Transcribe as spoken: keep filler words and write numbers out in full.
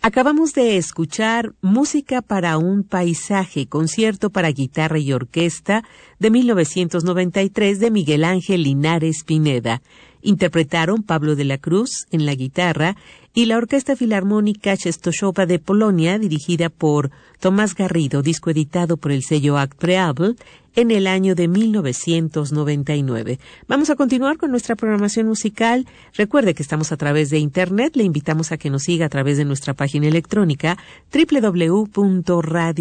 Acabamos de escuchar Música para un paisaje, concierto para guitarra y orquesta de mil novecientos noventa y tres de Miguel Ángel Linares Pineda. Interpretaron Pablo de la Cruz en la guitarra y la Orquesta Filarmónica Częstochowa de Polonia, dirigida por Tomás Garrido, disco editado por el sello Act Preable en el año de mil novecientos noventa y nueve. Vamos a continuar con nuestra programación musical. Recuerde que estamos a través de Internet. Le invitamos a que nos siga a través de nuestra página electrónica doble u doble u doble u punto radio